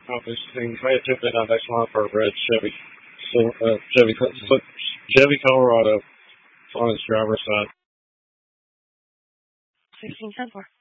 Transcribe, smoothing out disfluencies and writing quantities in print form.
accomplishing. Pay attention on next month for a red Chevy. Chevy Colorado on its driver's side. 1610 for.